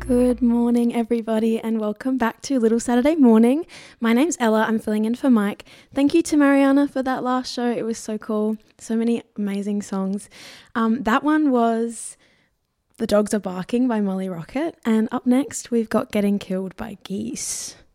Good morning, everybody, and welcome back to Little Saturday Morning. My name's Ella. I'm filling in for Mike. Thank you to Mariana for that last show. It was so cool. So many amazing songs. That one was The Dogs Are Barking by Molly Rocket. And up next, we've got Getting Killed by Geese.